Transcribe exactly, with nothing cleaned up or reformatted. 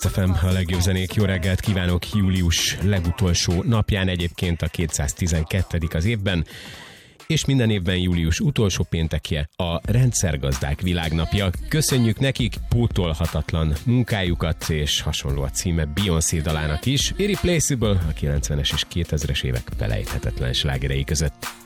ef em, a legjobb zenék. Jó reggelt kívánok július legutolsó napján, egyébként a kétszáztizenkettedik az évben, és minden évben július utolsó péntekje a Rendszergazdák Világnapja. Köszönjük nekik pótolhatatlan munkájukat, és hasonló a címe Beyoncé dalának is. Irreplaceable, a kilencvenes és kétezres évek felejthetetlen slágerei között.